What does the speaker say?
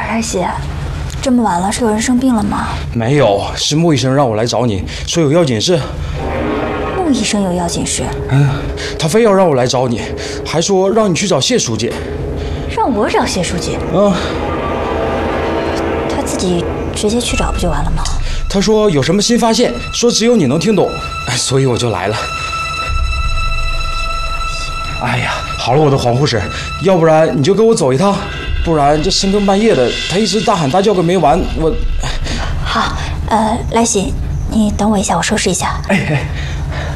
来喜，这么晚了，是有人生病了吗？ 没有，是穆医生让我来找你，说有要紧事。 穆医生有要紧事？ 他非要让我来找你，还说让你去找谢书记。 让我找谢书记？他自己直接去找不就完了吗？ 他说有什么新发现，说只有你能听懂，所以我就来了。哎呀，好了，我的黄护士，要不然你就跟我走一趟，不然这深更半夜的，他一直大喊大叫个没完，我…… 好，来喜，你等我一下，我收拾一下。 哎。